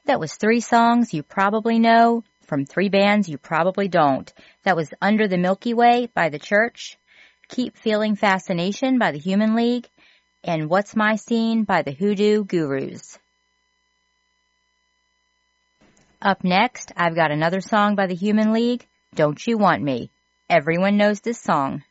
That was 3 songs you probably know from 3 bands you probably don't. That was Under the Milky Way by The Church, Keep Feeling Fascination by the Human League, and What's My Scene by the Hoodoo Gurus. Up next, I've got another song by the Human League, Don't You Want Me. Everyone knows this song.